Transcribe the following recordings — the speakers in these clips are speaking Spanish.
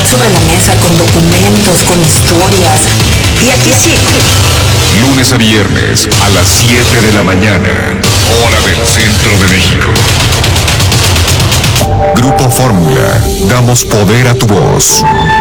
sobre la mesa con documentos, con historias. Y aquí sigo. Lunes a viernes a las 7 de la mañana, hora del centro de México. Grupo Fórmula, damos poder a tu voz.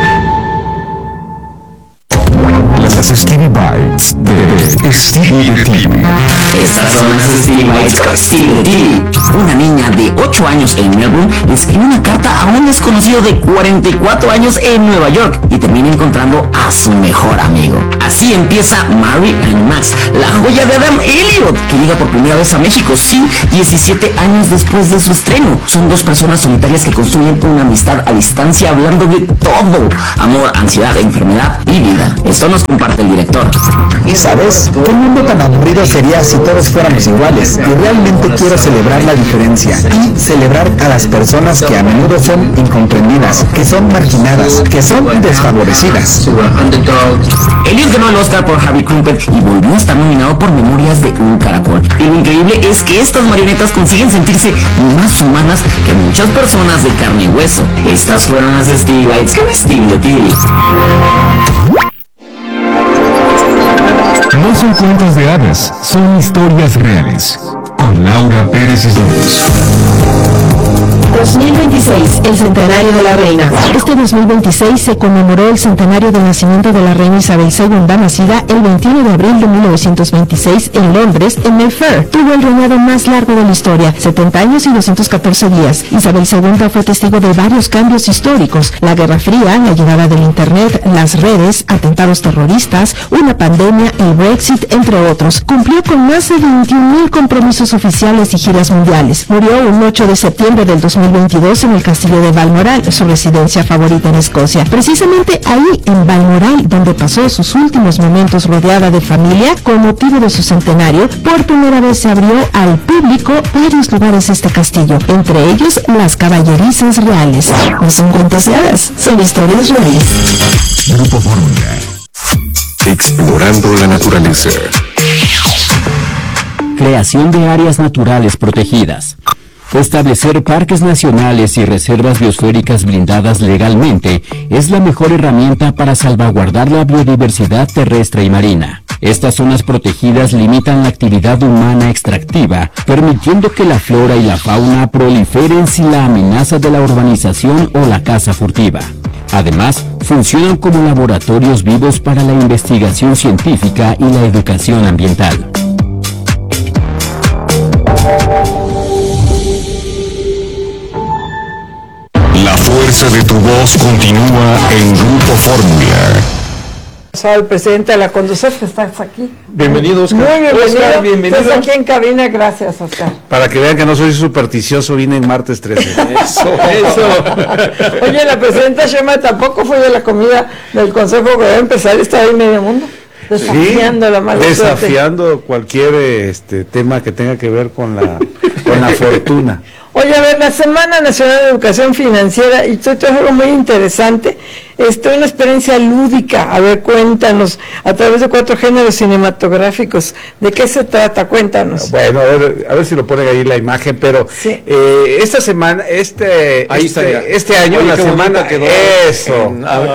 Las Stevie Bites de Stevie TV. Estas son las Stevie Bites con Stevie TV. Una niña de 8 años en Melbourne escribe una carta a un desconocido de 44 años en Nueva York y termina encontrando a su mejor amigo. Así empieza Mary and Max, la joya de Adam Elliot, que llega por primera vez a México, sí, 17 años después de su estreno. Son dos personas solitarias que construyen una amistad a distancia hablando de todo: amor, ansiedad, enfermedad y vida. Esto nos comparte el director. Y sabes, qué mundo tan aburrido sería si todos fuéramos iguales. Y realmente quiero celebrar la diferencia y celebrar a las personas que a menudo son incomprendidas, que son marginadas, que son desfavorecidas. Elliot ganó el Oscar por Harvey Krumpet y volvió a estar nominado por Memorias de un Caracol. Y lo increíble es que estas marionetas consiguen sentirse más humanas que muchas personas de carne y hueso. Estas fueron las Stevie Bites con Stevie TV. No son cuentos de hadas, son historias reales. Con Laura Pérez Isdorus. 2026, el centenario de la reina. Este 2026 se conmemoró el centenario del nacimiento de la reina Isabel II, nacida el 21 de abril de 1926 en Londres, en Mayfair. Tuvo el reinado más largo de la historia, 70 años y 214 días. Isabel II fue testigo de varios cambios históricos: la Guerra Fría, la llegada del Internet, las redes, atentados terroristas, una pandemia, el Brexit, entre otros. Cumplió con más de 21,000 compromisos oficiales y giras mundiales. Murió un 8 de septiembre del 2022 en el castillo de Balmoral, su residencia favorita en Escocia. Precisamente ahí, en Balmoral, donde pasó sus últimos momentos rodeada de familia, con motivo de su centenario, por primera vez se abrió al público varios lugares de este castillo, entre ellos las caballerizas reales. No son cuentos de hadas, son historias reales. Grupo Fórmula. Explorando la naturaleza. Creación de áreas naturales protegidas. Establecer parques nacionales y reservas biosféricas blindadas legalmente es la mejor herramienta para salvaguardar la biodiversidad terrestre y marina. Estas zonas protegidas limitan la actividad humana extractiva, permitiendo que la flora y la fauna proliferen sin la amenaza de la urbanización o la caza furtiva. Además, funcionan como laboratorios vivos para la investigación científica y la educación ambiental. La fuerza de tu voz continúa en Grupo Fórmula. El presidente de la Conducef, estás aquí. Bienvenido, Oscar. Muy bienvenido. Oscar, bienvenido. Estás aquí en cabina, gracias, Oscar. Para que vean que no soy supersticioso, vine en martes 13. Eso. Oye, la presidenta Sheinbaum tampoco fue de la comida del Consejo que va a empezar, está ahí medio mundo. Desafiando la mala suerte. Desafiando cualquier tema que tenga que ver con la fortuna. Oye, a ver, la Semana Nacional de Educación Financiera, y esto es algo muy interesante, una experiencia lúdica. A ver, cuéntanos, a través de 4 géneros cinematográficos, ¿de qué se trata? Cuéntanos. Bueno, a ver si lo ponen ahí la imagen, pero sí. Esta semana, este año, oye, la semana quedó eso.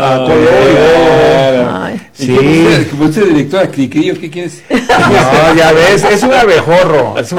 Sí. Como usted directora Cricri, ¿qué quieres? No, ya ves, es un abejorro, es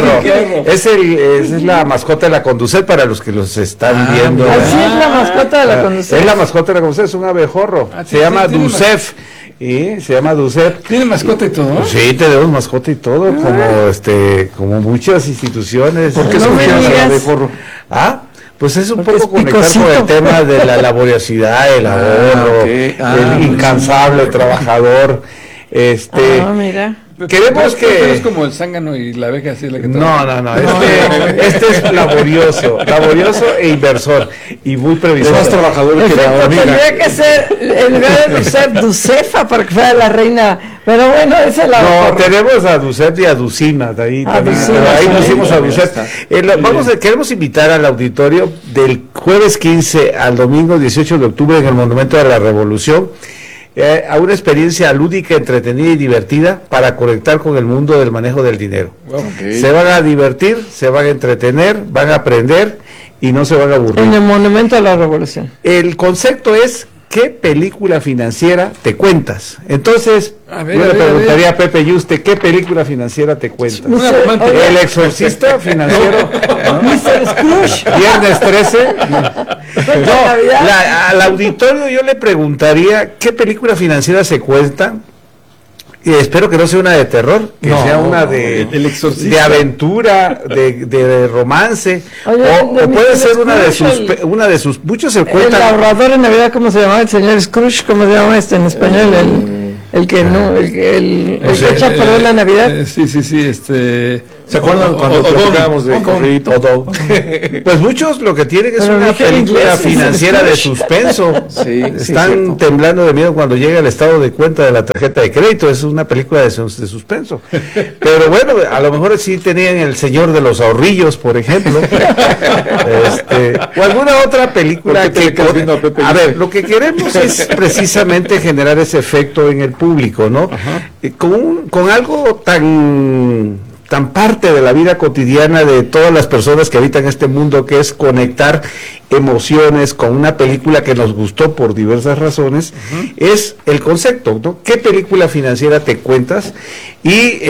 la mascota de la Conducef para los que los están viendo. Así es la mascota de la Conducef. Es la mascota de la Conducef, es un abejorro. Se llama Ducef. Se llama Ducef. ¿Tiene mascota y todo? Sí, tenemos mascota y todo, como muchas instituciones. ¿Por qué no me digas? Abejorro? Pues es un poco conectar con el tema de la laboriosidad, el ahorro, el incansable trabajor. Mira. Queremos que... es como el zángano y la abeja, así la que No. Este es laborioso e inversor y muy previsor. Es más trabajador que la hormiga. Tendría que ser, en lugar de Ducefa, para que fuera la reina. Pero bueno, esa es la... No, tenemos a Ducef y a Ducina, ahí pusimos a Ducef. Queremos invitar al auditorio del jueves 15 al domingo 18 de octubre en el Monumento de la Revolución. a una experiencia lúdica, entretenida y divertida para conectar con el mundo del manejo del dinero. Okay. Se van a divertir, se van a entretener, van a aprender y no se van a aburrir. En el Monumento a la Revolución. El concepto es: ¿qué película financiera te cuentas? Entonces, yo le preguntaría a Pepe y usted, ¿qué película financiera te cuentas? El Exorcista financiero. Mr. Scrooge. Viernes 13. Al auditorio yo le preguntaría, ¿qué película financiera se cuenta? Y espero que no sea una de terror, que sea una de aventura, de romance, o puede ser una de sus muchos se cuentan. El ahorrador en Navidad, ¿cómo se llama? El señor Scrooge, ¿cómo se llama en español? El que echa a perder la Navidad. ¿Se acuerdan cuando platicábamos de corridito? Pues muchos lo que tienen es una película financiera de suspenso. Están temblando de miedo cuando llega el estado de cuenta de la tarjeta de crédito. Es una película de suspenso. Pero bueno, a lo mejor sí tenían El Señor de los Ahorrillos, por ejemplo. O alguna otra película a ver, lo que queremos es precisamente generar ese efecto en el público, ¿no? Con algo tan parte de la vida cotidiana de todas las personas que habitan este mundo, que es conectar emociones con una película que nos gustó por diversas razones, es el concepto, ¿no? ¿Qué película financiera te cuentas? Y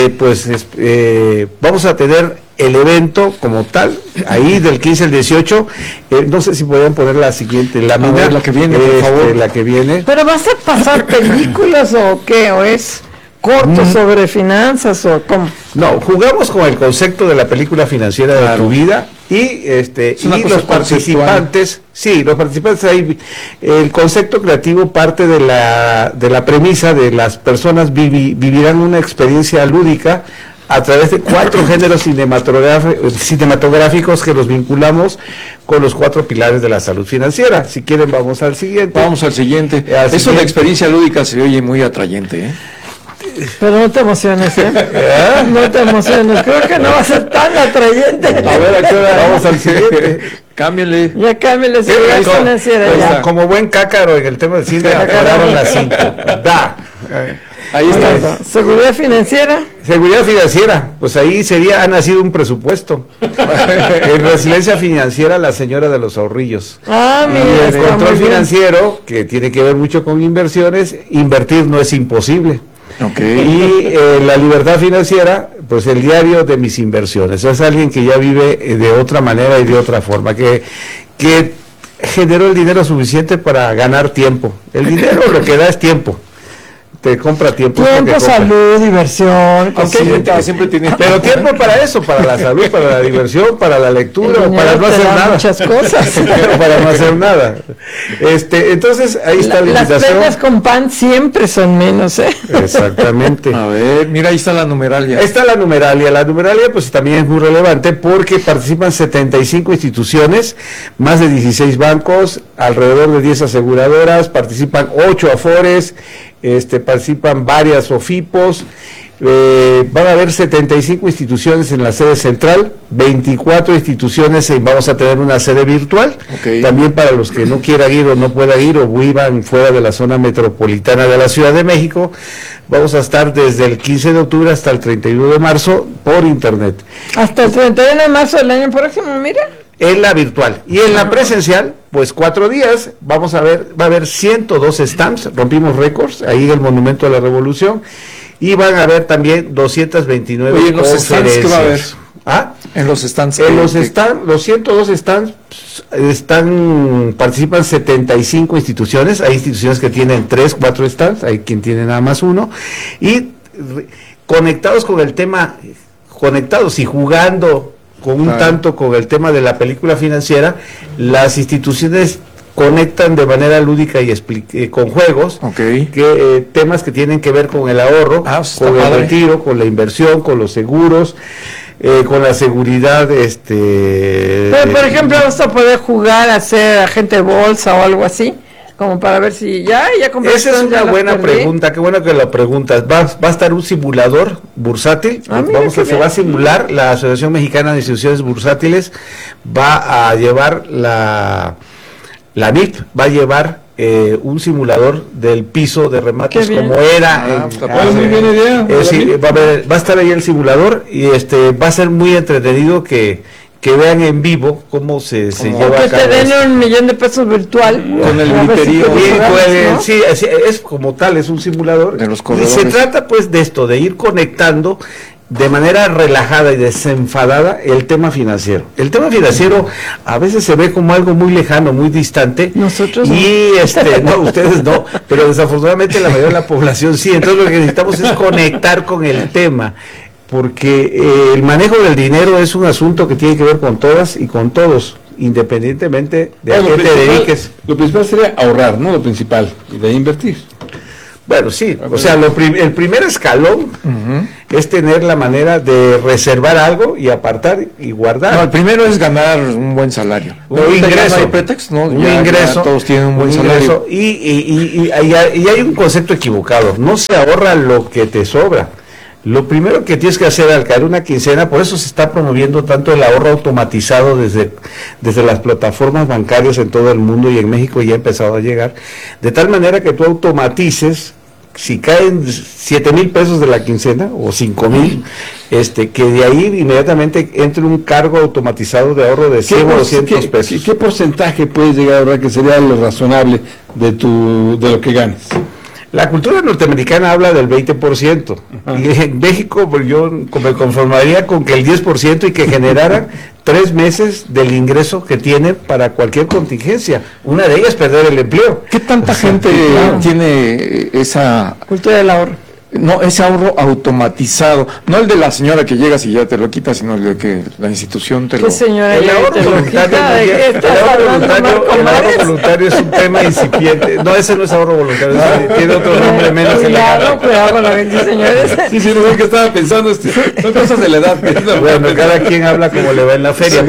vamos a tener el evento como tal, ahí del 15 al 18, no sé si podrían poner la siguiente lámina, la que viene, por favor. La que viene. ¿Pero vas a pasar películas o qué? ¿O es corto sobre finanzas o cómo? No, jugamos con el concepto de la película financiera de tu vida y los participantes, ahí, el concepto creativo parte de la premisa de las personas vivirán una experiencia lúdica a través de 4 géneros cinematográficos que los vinculamos con los 4 pilares de la salud financiera. Si quieren, vamos al siguiente. Eso de experiencia lúdica se oye muy atrayente, ¿eh? Pero no te emociones, no te emociones, creo que no va a ser tan atrayente. A ver, ¿a qué hora vamos al siguiente? Cámbiale. Ya cámbiale, seguridad financiera. Como buen cácaro en el tema del cine, acabaron las 5. Ahí está. Seguridad financiera. Seguridad financiera, pues ahí ha nacido un presupuesto. En Resiliencia Financiera, la señora de los ahorrillos. Mira, el control financiero, que tiene que ver mucho con inversiones, invertir no es imposible. Y la libertad financiera, pues el diario de mis inversiones. Es alguien que ya vive de otra manera y de otra forma, que generó el dinero suficiente para ganar tiempo. El dinero lo que da es tiempo. Te compra tiempo, salud, diversión, siempre tienes, pero tiempo para eso, para la salud, para la diversión, para la lectura, para no hacer nada, muchas cosas, para no hacer nada. Entonces ahí está la invitación. Las penas con pan siempre son menos, Exactamente. A ver, mira, ahí está la numeralia. Ahí está la numeralia pues también es muy relevante porque participan 75 instituciones, más de 16 bancos, alrededor de 10 aseguradoras, participan 8 afores, participan varias OFIPOS, van a haber 75 instituciones en la sede central, 24 instituciones, vamos a tener una sede virtual, también para los que no quieran ir o no puedan ir o vivan fuera de la zona metropolitana de la Ciudad de México. Vamos a estar desde el 15 de octubre hasta el 31 de marzo por internet. Hasta el 31 de marzo del año próximo, mira. En la virtual y en la presencial, pues 4 días, va a haber 102 stands, rompimos récords ahí en el Monumento a la Revolución, y van a haber también 229 Oye, los stands que va a haber. En los stands. Los 102 stands participan 75 instituciones, hay instituciones que tienen 3, 4 stands, hay quien tiene nada más uno, y conectados con el tema, y jugando con un tanto con el tema de la película financiera, las instituciones conectan de manera lúdica y con juegos, temas que tienen que ver con el ahorro, con el retiro, con la inversión, con los seguros, con la seguridad. Pero, por ejemplo, vas a poder jugar a ser agente de bolsa o algo así, como para ver si ya compraste. Esa es una buena pregunta, qué bueno que lo preguntas. Va a estar un simulador bursátil, se va a simular, la Asociación Mexicana de Instituciones Bursátiles va a llevar la NIP va a llevar un simulador del piso de remates como era. Muy bien idea. Va a estar ahí el simulador y va a ser muy entretenido que vean en vivo cómo se lleva a cabo. Que te den $1,000,000 de pesos virtual. Con el griterío. ¿No? Sí, es como tal, es un simulador. De los y corredores. se trata pues de esto, de ir conectando de manera relajada y desenfadada el tema financiero. El tema financiero a veces se ve como algo muy lejano, muy distante. Nosotros y no, ustedes no, pero desafortunadamente la mayoría de la población sí. Entonces lo que necesitamos es conectar con el tema, porque el manejo del dinero es un asunto que tiene que ver con todas y con todos, independientemente de a qué te dediques. Lo principal sería ahorrar, ¿no? Lo principal, y de ahí invertir. Bueno, sí, o sea, el primer escalón es tener la manera de reservar algo y apartar y guardar. No, el primero es ganar un buen salario. Un ingreso. No hay pretexto, ¿no? Un ingreso. Todos tienen un buen salario. Y hay un concepto equivocado. No se ahorra lo que te sobra. Lo primero que tienes que hacer al caer una quincena, por eso se está promoviendo tanto el ahorro automatizado desde las plataformas bancarias en todo el mundo, y en México ya ha empezado a llegar, de tal manera que tú automatices, si caen 7,000 pesos de la quincena o 5,000, que de ahí inmediatamente entre un cargo automatizado de ahorro de 100 o 200 pesos. ¿Qué porcentaje puedes llegar a ahorrar que sería lo razonable de lo que ganes? La cultura norteamericana habla del 20%. Y en México, pues yo me conformaría con que el 10% y que generaran 3 meses del ingreso que tienen para cualquier contingencia. Una de ellas es perder el empleo. ¿Qué tanta gente tiene esa cultura del ahorro? No, ese ahorro automatizado, no el de la señora que llegas y ya te lo quita, sino el de que la institución te lo... ¿Qué señora? El ahorro voluntario es un tema incipiente. No, ese no es ahorro voluntario, tiene otro nombre menos elegante. Cuidado con la gente, señores. Sí, no es que estaba pensando, son cosas de la edad. Bueno, cada quien habla como le va en la feria,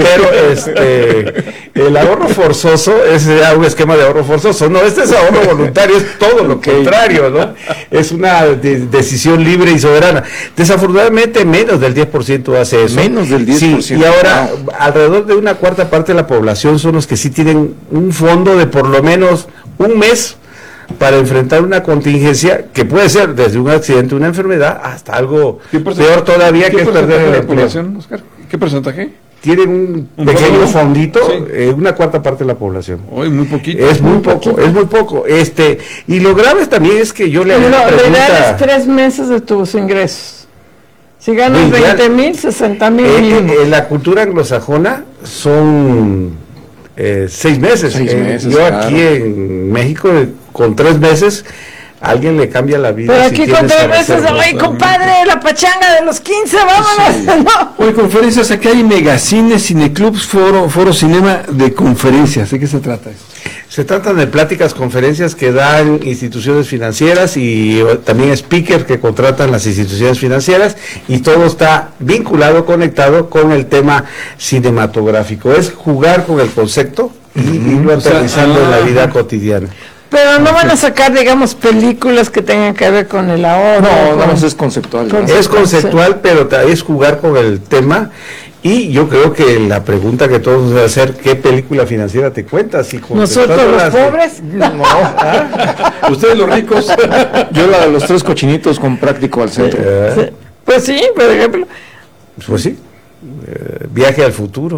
pero el ahorro forzoso es un esquema de ahorro forzoso. No, este es ahorro voluntario, es todo lo contrario, ¿no? Es una decisión libre y soberana. Desafortunadamente menos del 10% hace eso. Menos del 10%. Sí, y ahora alrededor de una cuarta parte de la población son los que sí tienen un fondo de por lo menos un mes para enfrentar una contingencia que puede ser desde un accidente, una enfermedad, hasta algo peor todavía, que es perder el empleo. Oscar? ¿Qué porcentaje? Tienen un pequeño fondito, una cuarta parte de la población. Hoy muy poquito. Es muy poco. Y lo grave también es que yo le hago una pregunta. Lo ideal es 3 meses de tus ingresos. Si ganas 20,000, 60,000 mínimo. En la cultura anglosajona son 6 meses. 6 meses. Yo aquí en México, con 3 meses, alguien le cambia la vida. Pero aquí con 3 meses, oye, compadre, la pachanga de los 15, vámonos. Sí. ¿No? Hoy conferencias, aquí hay megacines, cineclubs, foro cinema de conferencias. ¿De qué se trata eso? Se tratan de pláticas, conferencias que dan instituciones financieras y también speakers que contratan las instituciones financieras, y todo está vinculado, conectado con el tema cinematográfico. Es jugar con el concepto y irlo aterrizando en la vida cotidiana. Pero no van a sacar, digamos, películas que tengan que ver con el ahorro. No, nada más es conceptual. Es conceptual, pero es jugar con el tema. Y yo creo que la pregunta que todos nos deben hacer, ¿qué película financiera te cuentas? ¿Nosotros los pobres? No. ¿Ustedes los ricos? Yo la de los 3 cochinitos con Práctico al Centro. Pues sí, por ejemplo. Pues sí. Viaje al futuro.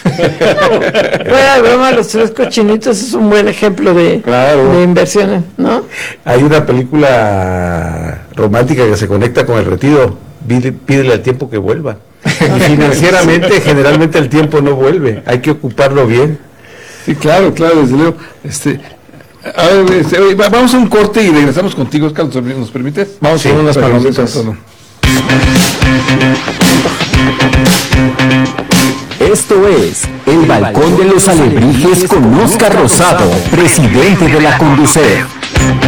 Fuera de broma, los 3 cochinitos es un buen ejemplo de inversiones, ¿no? Hay una película romántica que se conecta con el retiro. Pídele al tiempo que vuelva. Y financieramente, generalmente el tiempo no vuelve. Hay que ocuparlo bien. Sí, claro, desde luego. Vamos a un corte y regresamos contigo, Oscar, ¿nos permites? Vamos a unas palomitas. Esto es El Balcón de los Alebrijes con Oscar Rosado, presidente de la Conducef.